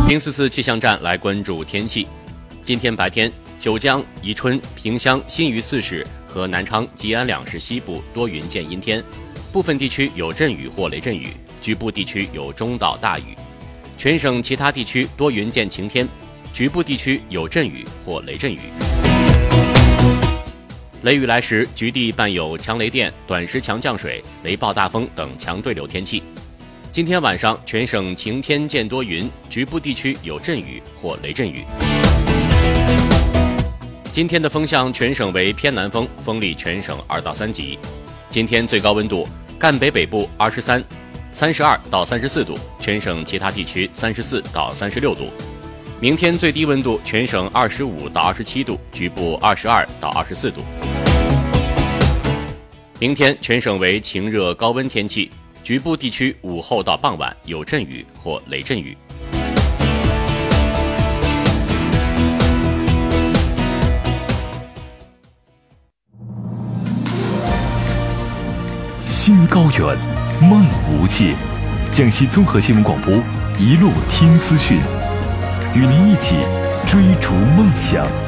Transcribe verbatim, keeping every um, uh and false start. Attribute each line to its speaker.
Speaker 1: 零四四气象站来关注天气。今天白天，九江、宜春、萍乡、新余四市和南昌、吉安两市西部多云见阴天，部分地区有阵雨或雷阵雨，局部地区有中到大雨。全省其他地区多云见晴天，局部地区有阵雨或雷阵雨。雷雨来时，局地伴有强雷电、短时强降水、雷暴大风等强对流天气。今天晚上全省晴天见多云，局部地区有阵雨或雷阵雨。今天的风向全省为偏南风，风力全省二到三级。今天最高温度，赣北北部二十三、三十二到三十四度，全省其他地区三十四到三十六度。明天最低温度全省二十五到二十七度，局部二十二到二十四度。明天全省为晴热高温天气，局部地区午后到傍晚有阵雨或雷阵雨。
Speaker 2: 心高远，梦无界。江西综合新闻广播，一路听资讯，与您一起追逐梦想。